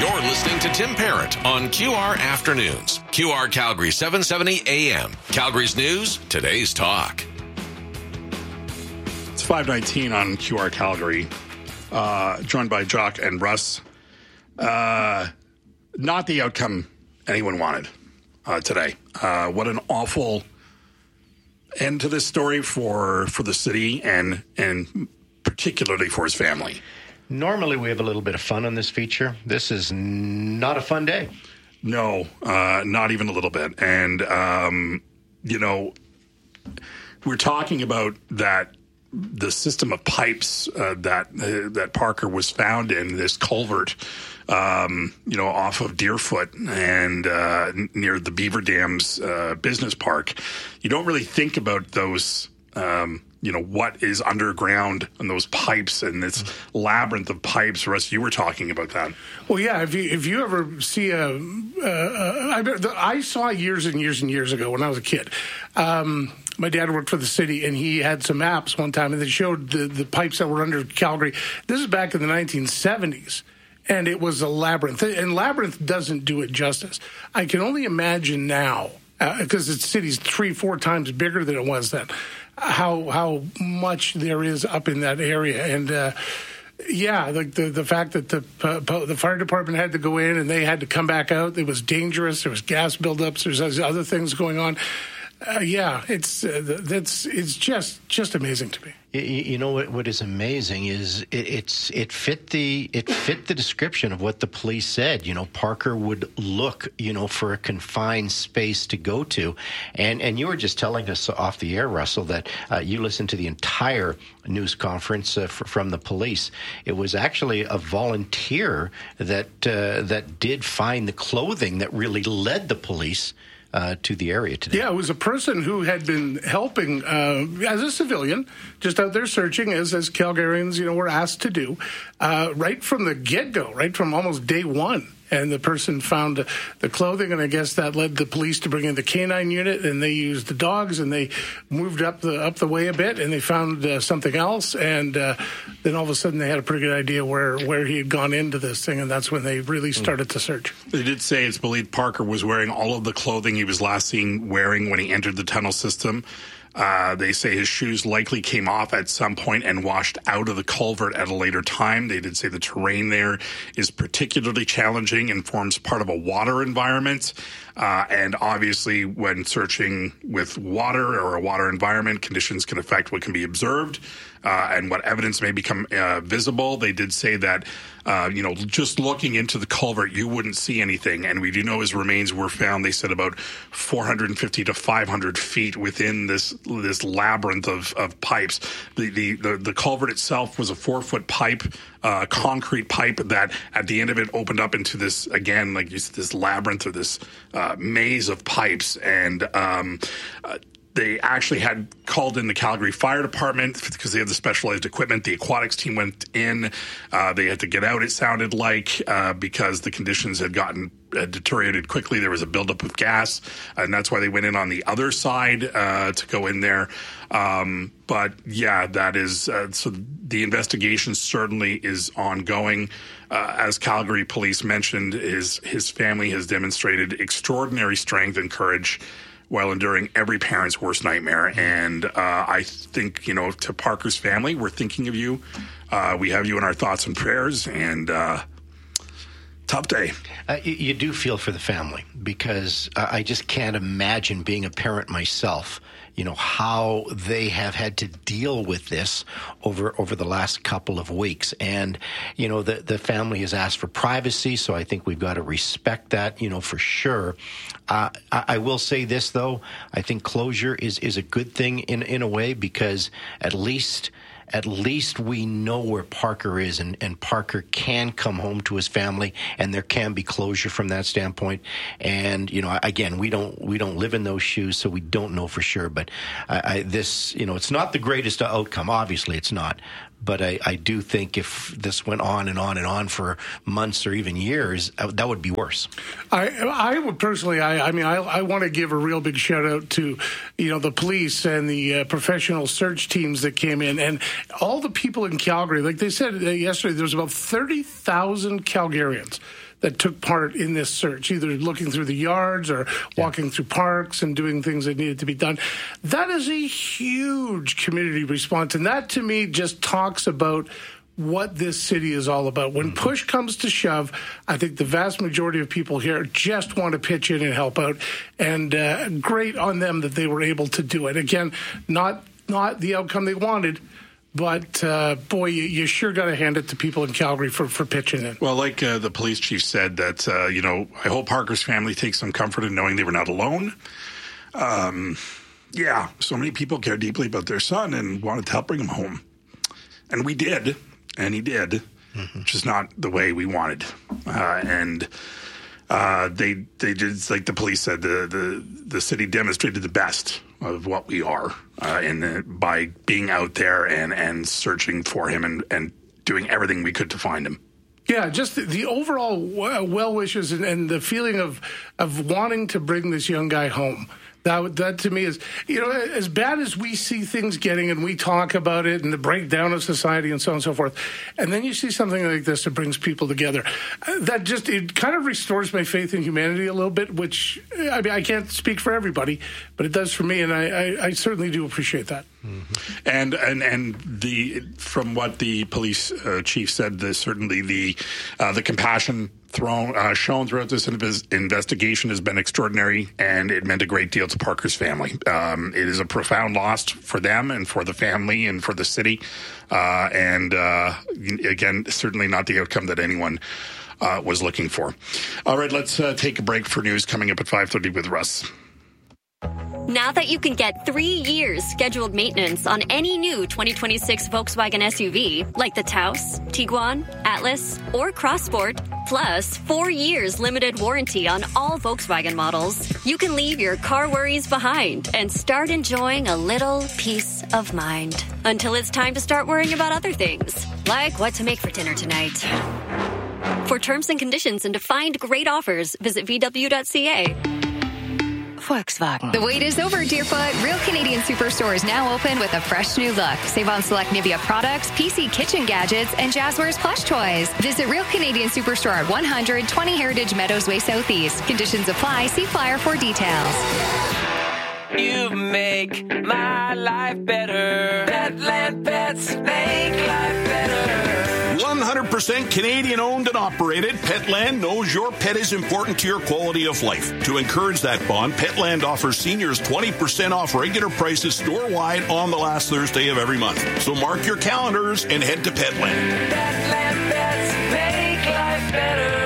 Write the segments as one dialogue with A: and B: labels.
A: You're listening to Tim Parrott on QR Afternoons. QR Calgary 770 AM. Calgary's news, today's talk.
B: It's 5:19 on QR Calgary. Joined by Jock and Russ. Not the outcome anyone wanted today. What an awful end to this story for the city and particularly for his family.
C: Normally we have a little bit of fun on this feature. This is not a fun day.
B: No, not even a little bit. And, we're talking about the system of pipes that Parker was found in, this culvert, off of Deerfoot and near the Beaver Dams business park. You don't really think about those, what is underground and those pipes and this labyrinth of pipes. Russ, you were talking about that.
D: Well, yeah. If you ever see I saw years and years and years ago when I was a kid. My dad worked for the city, and he had some maps one time, and they showed the pipes that were under Calgary. This is back in the 1970s, and it was a labyrinth. And Labyrinth doesn't do it justice. I can only imagine now, because the city's 3-4 times bigger than it was then, how much there is up in that area. And the fact that the fire department had to go in and they had to come back out, it was dangerous. There was gas buildups. There's other things going on. It's just amazing to me.
C: You know what is amazing is it fit the description of what the police said. Parker would look, for a confined space to go to, and you were just telling us off the air, Russell, that you listened to the entire news conference from the police. It was actually a volunteer that did find the clothing that really led the police to the area today.
D: Yeah, it was a person who had been helping as a civilian, just out there searching, as Calgarians, were asked to do, right from the get-go, right from almost day one. And the person found the clothing, and I guess that led the police to bring in the canine unit, and they used the dogs, and they moved up the way a bit, and they found something else, and then all of a sudden they had a pretty good idea where he had gone into this thing, and that's when they really started to search.
B: They did say it's believed Parker was wearing all of the clothing he was last seen wearing when he entered the tunnel system. They say his shoes likely came off at some point and washed out of the culvert at a later time. They did say the terrain there is particularly challenging and forms part of a water environment. And obviously, when searching with water or a water environment, conditions can affect what can be observed and what evidence may become visible. They did say that, just looking into the culvert, you wouldn't see anything. And we do know his remains were found, they said, about 450 to 500 feet within this labyrinth of pipes. The culvert itself was a 4-foot pipe, concrete pipe that at the end of it opened up into this, again, like you said, this labyrinth or this maze of pipes. And they actually had called in the Calgary Fire Department because they had the specialized equipment. The aquatics team went in. They had to get out, it sounded like, because the conditions had gotten deteriorated quickly. There was a buildup of gas, and that's why they went in on the other side to go in there. But, yeah, that is so the investigation certainly is ongoing. As Calgary police mentioned, his family has demonstrated extraordinary strength and courage while enduring every parent's worst nightmare. And I think, to Parker's family, we're thinking of you. We have you in our thoughts and prayers, and tough day.
C: You do feel for the family, because I just can't imagine being a parent myself, how they have had to deal with this over the last couple of weeks. And, the family has asked for privacy, so I think we've got to respect that, for sure. I will say this, though. I think closure is a good thing in a way, because at least we know where Parker is, and Parker can come home to his family, and there can be closure from that standpoint. And again, we don't live in those shoes, so we don't know for sure. But it's not the greatest outcome. Obviously, it's not. But I do think if this went on and on and on for months or even years, that would be worse.
D: I would personally, I want to give a real big shout out to, the police and the professional search teams that came in, and all the people in Calgary. Like they said yesterday, there was about 30,000 Calgarians that took part in this search, either looking through the yards or walking through parks and doing things that needed to be done. That is a huge community response. And that, to me, just talks about what this city is all about. When push comes to shove, I think the vast majority of people here just want to pitch in and help out. And great on them that they were able to do it. Again, not the outcome they wanted, but, boy, you sure got to hand it to people in Calgary for pitching in.
B: Well, like the police chief said, that, I hope Parker's family takes some comfort in knowing they were not alone. So many people care deeply about their son and wanted to help bring him home. And we did, and he did, which is not the way we wanted. They did, like the police said, the city demonstrated the best of what we are by being out there and searching for him and doing everything we could to find him.
D: Yeah, just the overall well wishes and the feeling of wanting to bring this young guy home. That to me is, as bad as we see things getting and we talk about it and the breakdown of society and so on and so forth, and then you see something like this that brings people together, it kind of restores my faith in humanity a little bit, which, I mean, I can't speak for everybody, but it does for me, and I certainly do appreciate that.
B: Mm-hmm. And from what the police chief said, certainly the compassion shown throughout this investigation has been extraordinary, and it meant a great deal to Parker's family. It is a profound loss for them and for the family and for the city. Again, certainly not the outcome that anyone was looking for. All right, let's take a break for news coming up at 5:30 with Russ.
E: Now that you can get 3 years scheduled maintenance on any new 2026 Volkswagen SUV, like the Taos, Tiguan, Atlas, or Crossport, plus 4 years limited warranty on all Volkswagen models, you can leave your car worries behind and start enjoying a little peace of mind. Until it's time to start worrying about other things, like what to make for dinner tonight. For terms and conditions and to find great offers, visit VW.ca.
F: Volkswagen. The wait is over, Deerfoot. Real Canadian Superstore is now open with a fresh new look. Save on select Nivea products, PC kitchen gadgets, and Jazzwares plush toys. Visit Real Canadian Superstore at 120 Heritage Meadows Way Southeast. Conditions apply. See flyer for details.
G: You make my life better. Petland Pets make life better.
H: 100% Canadian owned and operated, Petland knows your pet is important to your quality of life. To encourage that bond, Petland offers seniors 20% off regular prices store-wide on the last Thursday of every month. So mark your calendars and head to Petland.
G: Petland Pets make life better.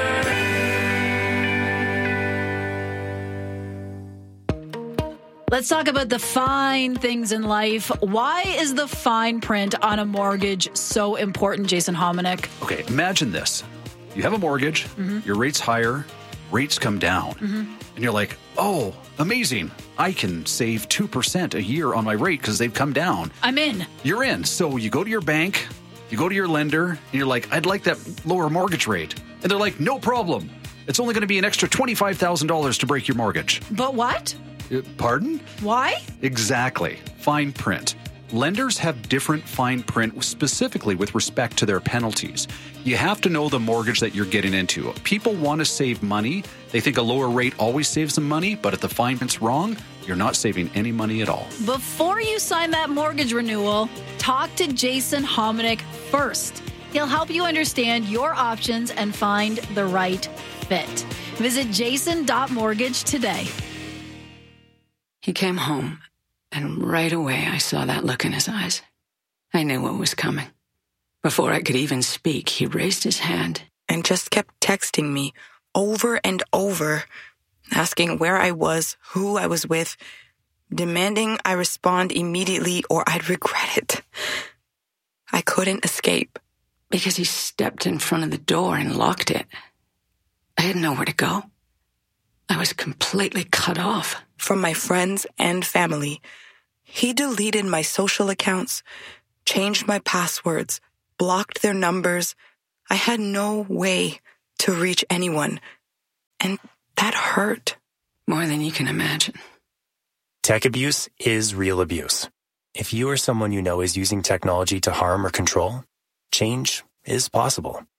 I: Let's talk about the fine things in life. Why is the fine print on a mortgage so important, Jason Hominick?
J: Okay, imagine this. You have a mortgage, your rate's higher, rates come down, and you're like, oh, amazing. I can save 2% a year on my rate because they've come down.
I: I'm in.
J: You're in. So you go to your bank, you go to your lender, and you're like, I'd like that lower mortgage rate. And they're like, no problem. It's only going to be an extra $25,000 to break your mortgage.
I: But what?
J: Pardon?
I: Why?
J: Exactly. Fine print. Lenders have different fine print specifically with respect to their penalties. You have to know the mortgage that you're getting into. People want to save money. They think a lower rate always saves them money, but if the fine print's wrong, you're not saving any money at all. Before you sign that mortgage renewal, talk to Jason Hominick first. He'll help you understand your options and find the right fit. Visit jason.mortgage today.
K: He came home, and right away I saw that look in his eyes. I knew what was coming. Before I could even speak, he raised his hand
L: and just kept texting me over and over, asking where I was, who I was with, demanding I respond immediately or I'd regret it. I couldn't escape.
K: Because he stepped in front of the door and locked it. I had nowhere to go. I was completely cut off.
L: From my friends and family. He deleted my social accounts, changed my passwords, blocked their numbers. I had no way to reach anyone. And that hurt.
K: More than you can imagine.
M: Tech abuse is real abuse. If you or someone you know is using technology to harm or control, change is possible.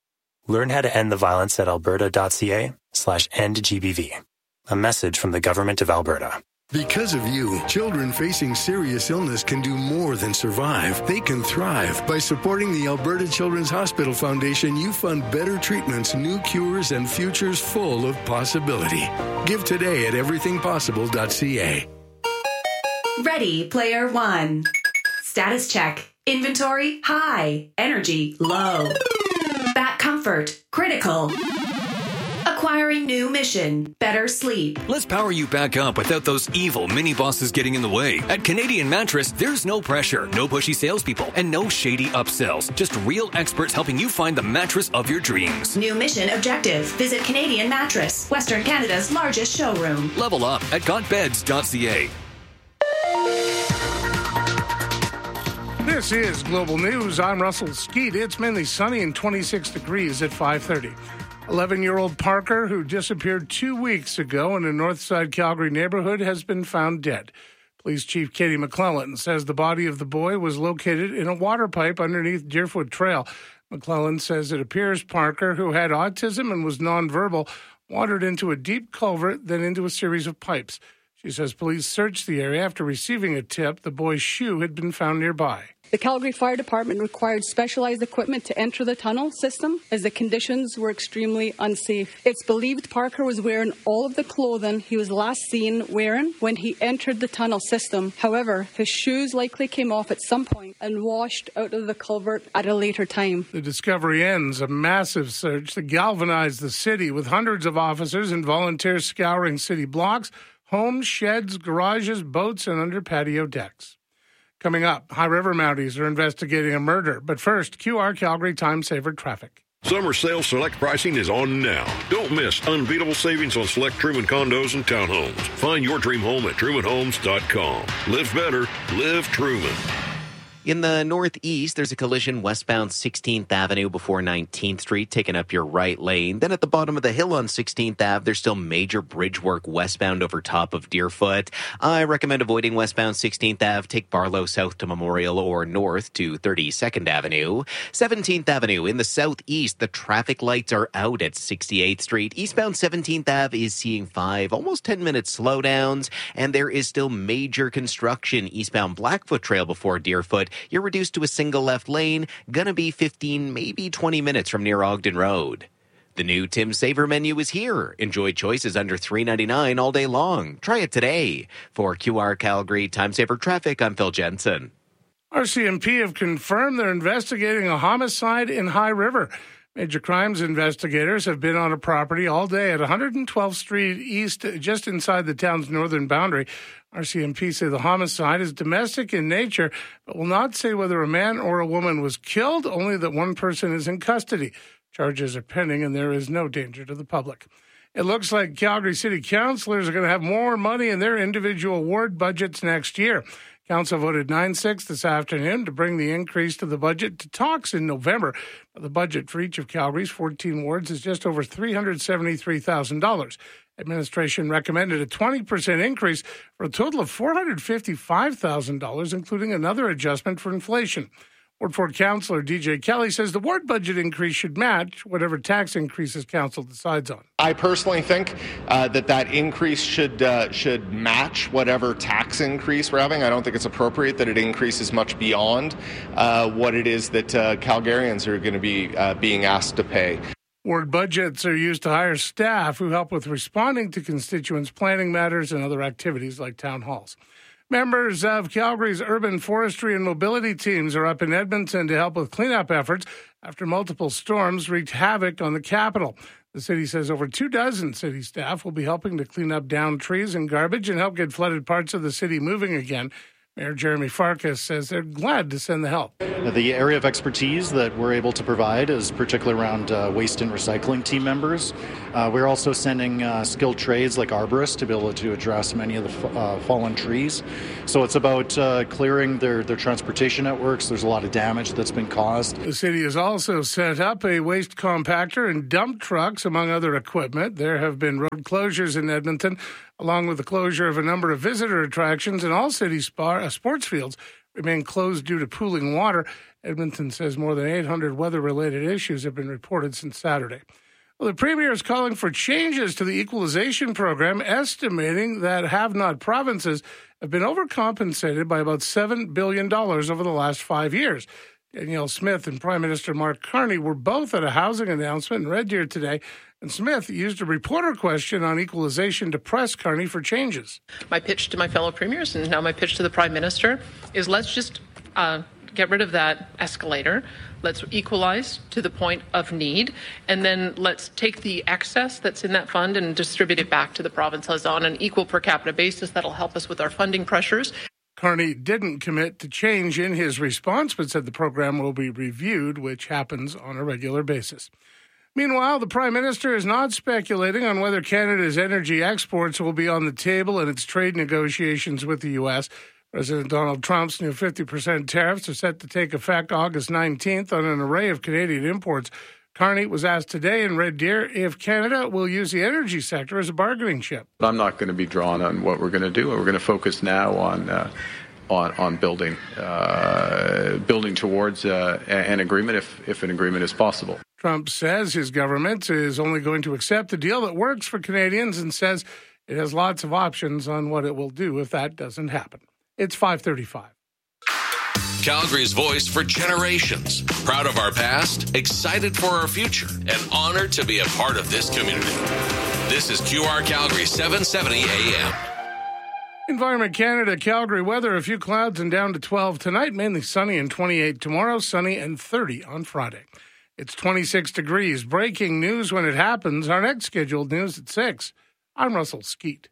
M: Learn how to end the violence at alberta.ca/endgbv. A message from the Government of Alberta.
N: Because of you, children facing serious illness can do more than survive. They can thrive. By supporting the Alberta Children's Hospital Foundation, you fund better treatments, new cures, and futures full of possibility. Give today at everythingpossible.ca.
O: Ready, player one. Status check. Inventory, high. Energy, low. Back comfort, critical. Acquiring new mission, better sleep.
P: Let's power you back up without those evil mini-bosses getting in the way. At Canadian Mattress, there's no pressure, no pushy salespeople, and no shady upsells. Just real experts helping you find the mattress of your dreams.
O: New mission objective. Visit Canadian Mattress, Western Canada's largest showroom.
P: Level up at gotbeds.ca.
D: This is Global News. I'm Russell Skeet. It's mainly sunny and 26 degrees at 5:30. 11-year-old Parker, who disappeared 2 weeks ago in a Northside Calgary neighborhood, has been found dead. Police Chief Katie McClellan says the body of the boy was located in a water pipe underneath Deerfoot Trail. McClellan says it appears Parker, who had autism and was nonverbal, wandered into a deep culvert, then into a series of pipes. She says police searched the area after receiving a tip the boy's shoe had been found nearby.
Q: The Calgary Fire Department required specialized equipment to enter the tunnel system as the conditions were extremely unsafe. It's believed Parker was wearing all of the clothing he was last seen wearing when he entered the tunnel system. However, his shoes likely came off at some point and washed out of the culvert at a later time.
D: The discovery ends a massive search that galvanized the city, with hundreds of officers and volunteers scouring city blocks, homes, sheds, garages, boats, and under patio decks. Coming up, High River Mounties are investigating a murder. But first, QR Calgary Time Saver traffic.
R: Summer sale select pricing is on now. Don't miss unbeatable savings on select Truman condos and townhomes. Find your dream home at trumanhomes.com. Live better. Live Truman.
S: In the northeast, there's a collision westbound 16th Avenue before 19th Street, taking up your right lane. Then at the bottom of the hill on 16th Ave, there's still major bridge work westbound over top of Deerfoot. I recommend avoiding westbound 16th Ave. Take Barlow south to Memorial or north to 32nd Avenue. 17th Avenue in the southeast, the traffic lights are out at 68th Street. Eastbound 17th Ave is seeing 5, almost 10-minute slowdowns, and there is still major construction eastbound Blackfoot Trail before Deerfoot. You're reduced to a single left lane, gonna be 15, maybe 20 minutes from near Ogden Road. The new Tim Saver menu is here. Enjoy choices under $3.99 all day long. Try it today. For QR Calgary Time Saver Traffic, I'm Phil Jensen.
D: RCMP have confirmed they're investigating a homicide in High River. Major crimes investigators have been on a property all day at 112th Street East, just inside the town's northern boundary. RCMP say the homicide is domestic in nature, but will not say whether a man or a woman was killed, only that one person is in custody. Charges are pending, and there is no danger to the public. It looks like Calgary City Councillors are going to have more money in their individual ward budgets next year. Council voted 9-6 this afternoon to bring the increase to the budget to talks in November. The budget for each of Calgary's 14 wards is just over $373,000. Administration recommended a 20% increase for a total of $455,000, including another adjustment for inflation. Ward 4 Councillor DJ Kelly says the ward budget increase should match whatever tax increases council decides on.
T: I personally think that increase should match whatever tax increase we're having. I don't think it's appropriate that it increases much beyond what it is that Calgarians are going to be being asked to pay.
D: Ward budgets are used to hire staff who help with responding to constituents' planning matters and other activities like town halls. Members of Calgary's urban forestry and mobility teams are up in Edmonton to help with cleanup efforts after multiple storms wreaked havoc on the capital. The city says over 24 city staff will be helping to clean up downed trees and garbage and help get flooded parts of the city moving again. Mayor Jeremy Farkas says they're glad to send the help.
U: The area of expertise that we're able to provide is particularly around waste and recycling team members. We're also sending skilled trades like arborists to be able to address many of the fallen trees. So it's about clearing their transportation networks. There's a lot of damage that's been caused.
D: The city has also set up a waste compactor and dump trucks, among other equipment. There have been road closures in Edmonton, along with the closure of a number of visitor attractions and all city sports fields remain closed due to pooling water. Edmonton says more than 800 weather-related issues have been reported since Saturday. Well, the Premier is calling for changes to the equalization program, estimating that have-not provinces have been overcompensated by about $7 billion over the last 5 years. Danielle Smith and Prime Minister Mark Carney were both at a housing announcement in Red Deer today, and Smith used a reporter question on equalization to press Carney for changes.
A: My pitch to my fellow premiers, and now my pitch to the Prime Minister, is let's just get rid of that escalator. Let's equalize to the point of need, and then let's take the excess that's in that fund and distribute it back to the provinces on an equal per capita basis. That'll help us with our funding pressures.
D: Carney didn't commit to change in his response, but said the program will be reviewed, which happens on a regular basis. Meanwhile, the Prime Minister is not speculating on whether Canada's energy exports will be on the table in its trade negotiations with the U.S. President Donald Trump's new 50% tariffs are set to take effect August 19th on an array of Canadian imports. Carney was asked today in Red Deer if Canada will use the energy sector as a bargaining chip.
V: I'm not going to be drawn on what we're going to do. We're going to focus now on building towards an agreement if an agreement is possible.
D: Trump says his government is only going to accept a deal that works for Canadians and says it has lots of options on what it will do if that doesn't happen. It's 5:35.
W: Calgary's voice for generations. Proud of our past, excited for our future, and honored to be a part of this community. This is QR Calgary 770 AM.
D: Environment Canada, Calgary weather, a few clouds and down to 12 tonight, mainly sunny and 28 tomorrow, sunny and 30 on Friday. It's 26 degrees. Breaking news when it happens. Our next scheduled news at 6. I'm Russell Skeet.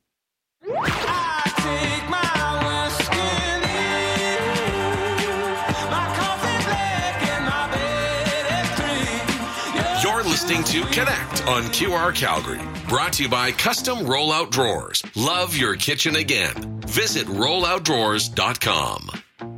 W: You're listening to Connect on QR Calgary. Brought to you by Custom Rollout Drawers. Love your kitchen again. Visit rolloutdrawers.com.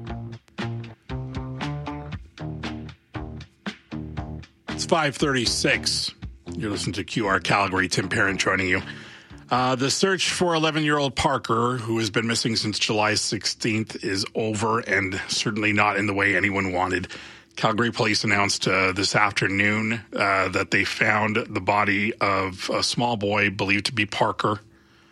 B: It's 5:36. You're listening to QR Calgary. Tim Parent joining you. The search for 11-year-old Parker, who has been missing since July 16th, is over and certainly not in the way anyone wanted. Calgary police announced this afternoon that they found the body of a small boy believed to be Parker.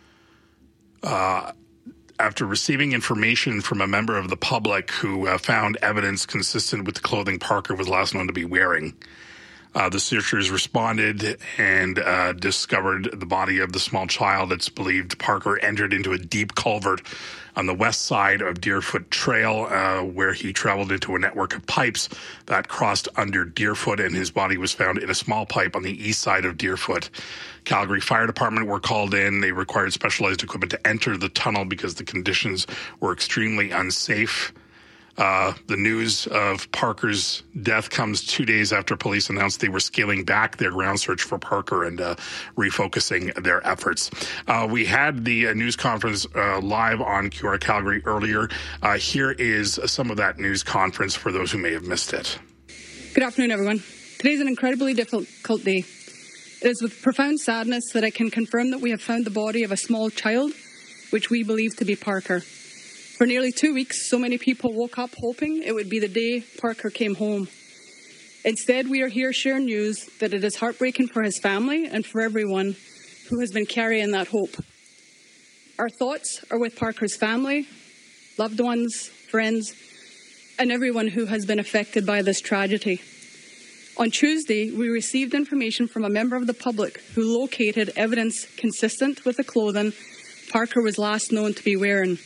B: After receiving information from a member of the public who found evidence consistent with the clothing Parker was last known to be wearing. The searchers responded and discovered the body of the small child. It's believed Parker entered into a deep culvert on the west side of Deerfoot Trail, where he traveled into a network of pipes that crossed under Deerfoot, and his body was found in a small pipe on the east side of Deerfoot. Calgary Fire Department were called in. They required specialized equipment to enter the tunnel because the conditions were extremely unsafe. The news of Parker's death comes 2 days after police announced they were scaling back their ground search for Parker and refocusing their efforts. We had the news conference live on QR Calgary earlier. Here is some of that news conference for those who may have missed it.
Q: Good afternoon, everyone. Today's an incredibly difficult day. It is with profound sadness that I can confirm that we have found the body of a small child, which we believe to be Parker. For nearly 2 weeks, so many people woke up hoping it would be the day Parker came home. Instead, we are here sharing news that it is heartbreaking for his family and for everyone who has been carrying that hope. Our thoughts are with Parker's family, loved ones, friends, and everyone who has been affected by this tragedy. On Tuesday, we received information from a member of the public who located evidence consistent with the clothing Parker was last known to be wearing.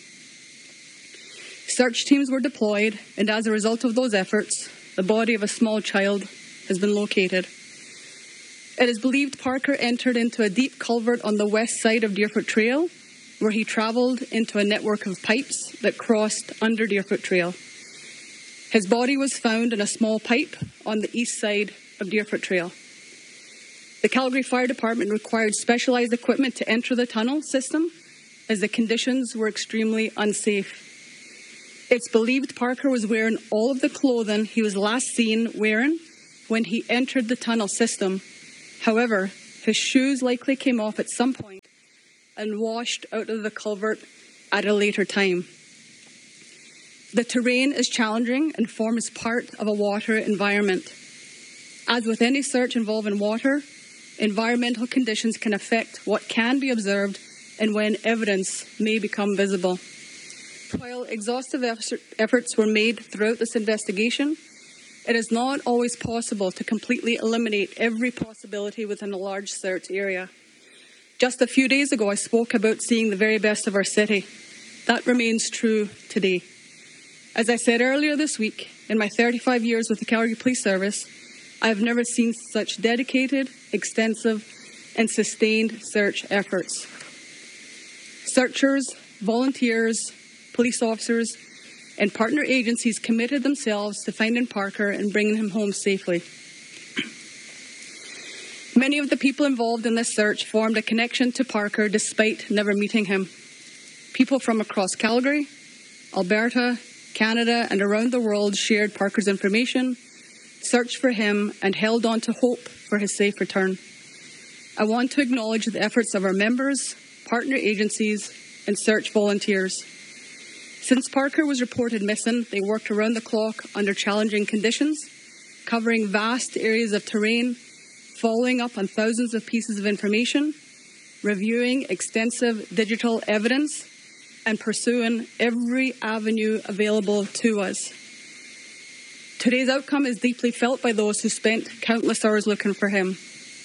Q: Search teams were deployed, and as a result of those efforts, the body of a small child has been located. It is believed Parker entered into a deep culvert on the west side of Deerfoot Trail, where he travelled into a network of pipes that crossed under Deerfoot Trail. His body was found in a small pipe on the east side of Deerfoot Trail. The Calgary Fire Department required specialised equipment to enter the tunnel system, as the conditions were extremely unsafe. It's believed Parker was wearing all of the clothing he was last seen wearing when he entered the tunnel system. However, his shoes likely came off at some point and washed out of the culvert at a later time. The terrain is challenging and forms part of a water environment. As with any search involving water, environmental conditions can affect what can be observed and when evidence may become visible. While exhaustive efforts were made throughout this investigation, it is not always possible to completely eliminate every possibility within a large search area. Just a few days ago, I spoke about seeing the very best of our city. That remains true today. As I said earlier this week, in my 35 years with the Calgary Police Service, I have never seen such dedicated, extensive, and sustained search efforts. Searchers, volunteers, police officers, and partner agencies committed themselves to finding Parker and bringing him home safely. Many of the people involved in this search formed a connection to Parker despite never meeting him. People from across Calgary, Alberta, Canada, and around the world shared Parker's information, searched for him, and held on to hope for his safe return. I want to acknowledge the efforts of our members, partner agencies, and search volunteers. Since Parker was reported missing, they worked around the clock under challenging conditions, covering vast areas of terrain, following up on thousands of pieces of information, reviewing extensive digital evidence, and pursuing every avenue available to us. Today's outcome is deeply felt by those who spent countless hours looking for him.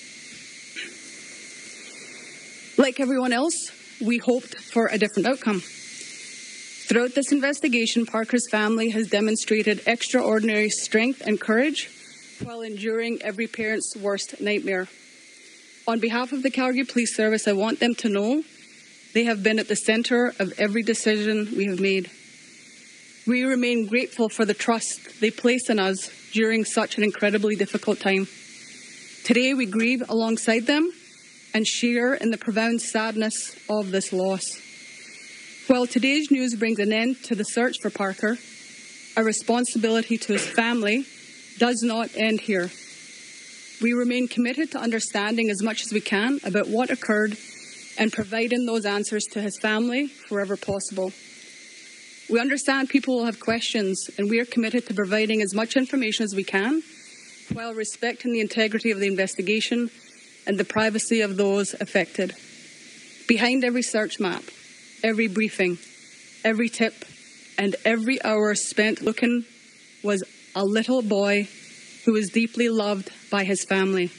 Q: Like everyone else, we hoped for a different outcome. Throughout this investigation, Parker's family has demonstrated extraordinary strength and courage while enduring every parent's worst nightmare. On behalf of the Calgary Police Service, I want them to know they have been at the centre of every decision we have made. We remain grateful for the trust they placed in us during such an incredibly difficult time. Today, we grieve alongside them and share in the profound sadness of this loss. While today's news brings an end to the search for Parker, our responsibility to his family does not end here. We remain committed to understanding as much as we can about what occurred and providing those answers to his family wherever possible. We understand people will have questions, and we are committed to providing as much information as we can while respecting the integrity of the investigation and the privacy of those affected. Behind every search map, every briefing, every tip, and every hour spent looking was a little boy who was deeply loved by his family.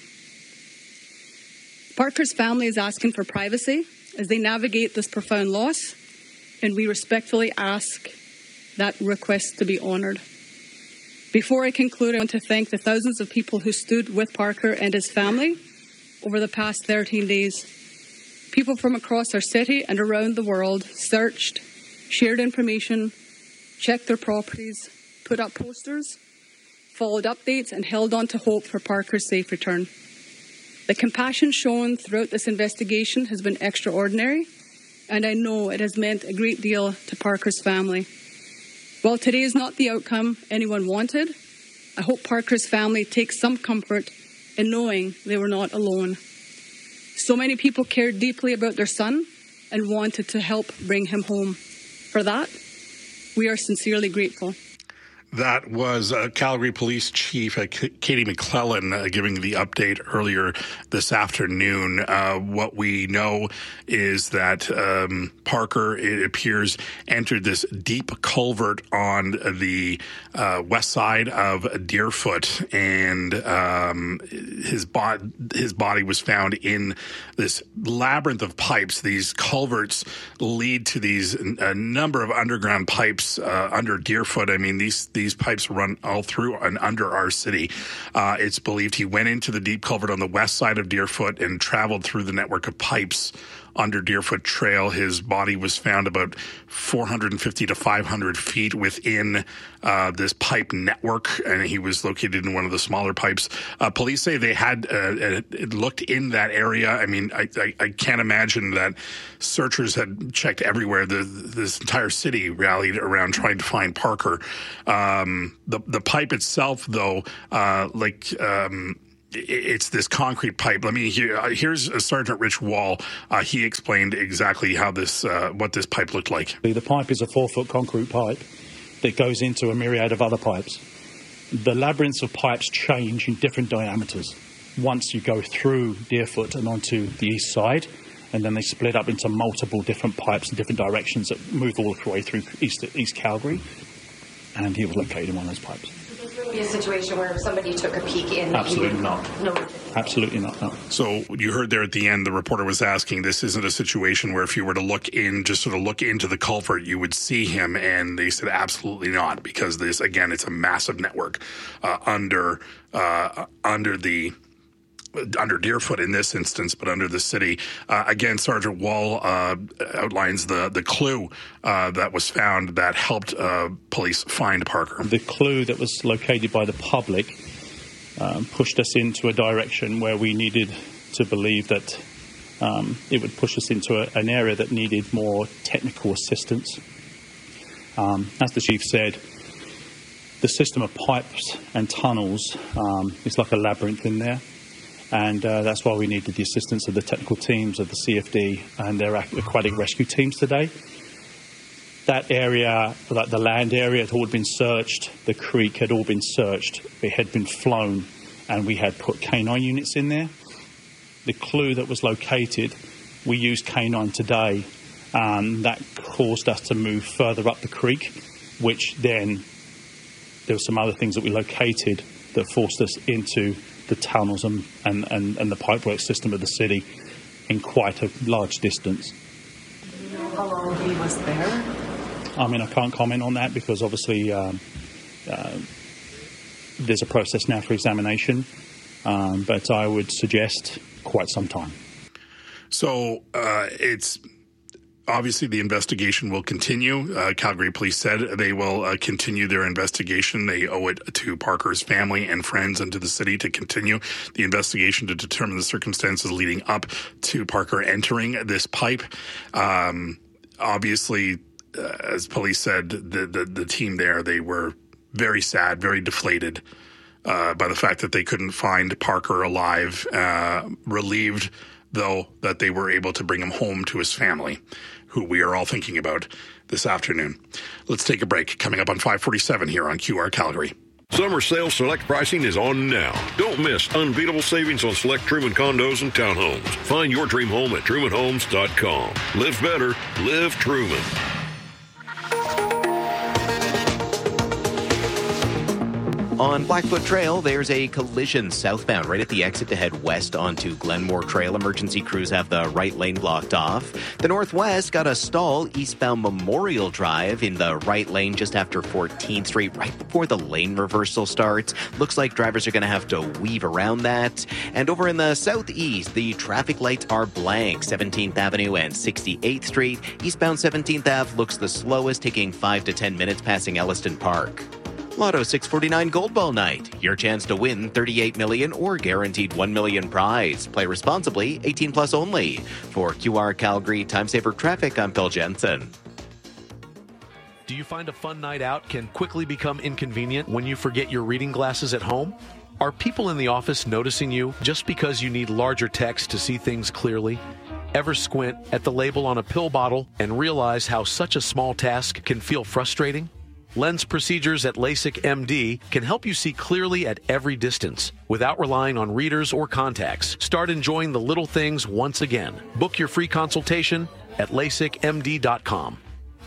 Q: Parker's family is asking for privacy as they navigate this profound loss, and we respectfully ask that request to be honoured. Before I conclude, I want to thank the thousands of people who stood with Parker and his family over the past 13 days. People from across our city and around the world searched, shared information, checked their properties, put up posters, followed updates, and held on to hope for Parker's safe return. The compassion shown throughout this investigation has been extraordinary, and I know it has meant a great deal to Parker's family. While today is not the outcome anyone wanted, I hope Parker's family takes some comfort in knowing they were not alone. So many people cared deeply about their son and wanted to help bring him home. For that, we are sincerely grateful.
B: That was Calgary Police Chief Katie McClellan giving the update earlier this afternoon. What we know is that Parker, it appears, entered this deep culvert on the west side of Deerfoot, and his body was found in this labyrinth of pipes. These culverts lead to a number of underground pipes under Deerfoot. I mean, these pipes run all through and under our city. It's believed he went into the deep culvert on the west side of Deerfoot and traveled through the network of pipes under Deerfoot Trail. His body was found about 450 to 500 feet within this pipe network, and he was located in one of the smaller pipes. Police say they had looked in that area. I mean, I can't imagine that searchers had checked everywhere. This entire city rallied around trying to find Parker. The pipe itself, though, it's this concrete pipe. Here's Sergeant Rich Wall. He explained exactly how what this pipe looked like.
C: The pipe is a 4-foot concrete pipe. that goes into a myriad of other pipes. The labyrinths of pipes change in different diameters once you go through Deerfoot and onto the east side, and then they split up into multiple different pipes in different directions that move all the way through East Calgary, and he was located in one of those pipes.
E: Would there be a situation where somebody took a peek in?
C: Absolutely not.
E: No.
C: Absolutely not, no.
B: So you heard there at the end, the reporter was asking, this isn't a situation where if you were to look in, just sort of look into the culvert, you would see him, and they said absolutely not, because this, again, it's a massive network under Deerfoot in this instance, but under the city. Again, Sergeant Wall outlines the clue that was found that helped police find Parker.
C: The clue that was located by the public pushed us into a direction where we needed to believe that it would push us into an area that needed more technical assistance. As the chief said, the system of pipes and tunnels is like a labyrinth in there. And that's why we needed the assistance of the technical teams of the CFD and their aquatic rescue teams today. That area, like the land area, had all been searched. The creek had all been searched. It had been flown, and we had put K9 units in there. The clue that was located, we used K9 today. That caused us to move further up the creek, which then there were some other things that we located that forced us into the tunnels and the pipework system of the city in quite a large distance.
E: Do you know how long he was there?
C: I mean, I can't comment on that because obviously there's a process now for examination, but I would suggest quite some time.
B: So it's obviously the investigation will continue. Calgary Police said they will continue their investigation. They owe it to Parker's family and friends and to the city to continue the investigation to determine the circumstances leading up to Parker entering this pipe. Obviously, as police said, the team there, they were very sad, very deflated by the fact that they couldn't find Parker alive, relieved, though, that they were able to bring him home to his family, who we are all thinking about this afternoon. Let's take a break. Coming up on 547 here on QR Calgary.
R: Summer sale select pricing is on now. Don't miss unbeatable savings on select Truman condos and townhomes. Find your dream home at trumanhomes.com. Live better, live Truman.
S: On Blackfoot Trail, there's a collision southbound right at the exit to head west onto Glenmore Trail. Emergency crews have the right lane blocked off. The northwest got a stall eastbound Memorial Drive in the right lane just after 14th Street, right before the lane reversal starts. Looks like drivers are going to have to weave around that. And over in the southeast, the traffic lights are blank. 17th Avenue and 68th Street. Eastbound 17th Ave looks the slowest, taking 5 to 10 minutes passing Elliston Park. Lotto 649 Gold Ball Night. Your chance to win $38 million or guaranteed $1 million prize. Play responsibly, 18 plus only. For QR Calgary Time Saver Traffic, I'm Phil Jensen.
F: Do you find a fun night out can quickly become inconvenient when you forget your reading glasses at home? Are people in the office noticing you just because you need larger text to see things clearly? Ever squint at the label on a pill bottle and realize how such a small task can feel frustrating? Lens procedures at LASIK MD can help you see clearly at every distance without relying on readers or contacts. Start enjoying the little things once again. Book your free consultation at LASIKMD.com.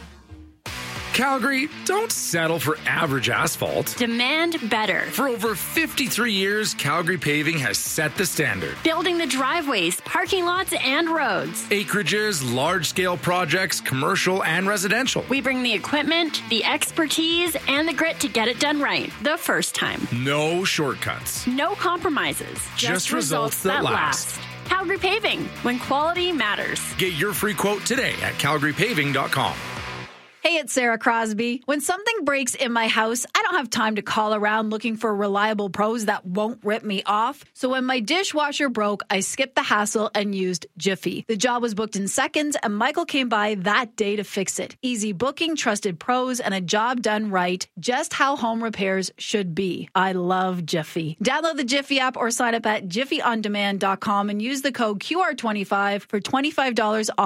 X: Calgary, don't settle for average asphalt.
Y: Demand better.
X: For over 53 years, Calgary Paving has set the standard.
Y: Building the driveways, parking lots, and roads.
X: Acreages, large-scale projects, commercial and residential.
Y: We bring the equipment, the expertise, and the grit to get it done right the first time.
X: No shortcuts.
Y: No compromises.
X: Just results that last.
Y: Calgary Paving, when quality matters.
X: Get your free quote today at calgarypaving.com.
I: Hey, it's Sarah Crosby. When something breaks in my house, I don't have time to call around looking for reliable pros that won't rip me off. So when my dishwasher broke, I skipped the hassle and used Jiffy. The job was booked in seconds, and Michael came by that day to fix it. Easy booking, trusted pros, and a job done right. Just how home repairs should be. I love Jiffy. Download the Jiffy app or sign up at jiffyondemand.com and use the code QR25 for $25 off.